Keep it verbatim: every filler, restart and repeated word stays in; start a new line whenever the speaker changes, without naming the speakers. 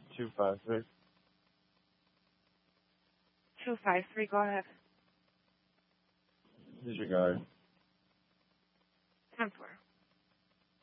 two five three.
two five three, go ahead.
Disregard.
ten four.